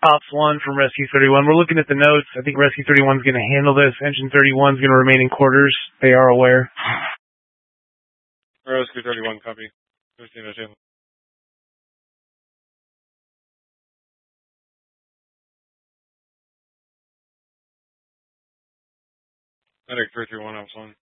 Ops 1 from Rescue 31. We're looking at the notes. I think Rescue 31 is going to handle this. Engine 31 is going to remain in quarters. They are aware. Rescue 31, copy. Medic 331, Ops 1.